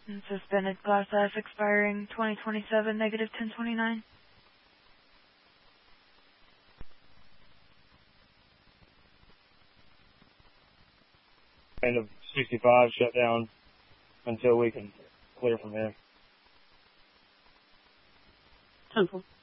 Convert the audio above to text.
And suspended Class F expiring 2027, negative 1029. End of 65 shut down until we can clear from there. 10-4.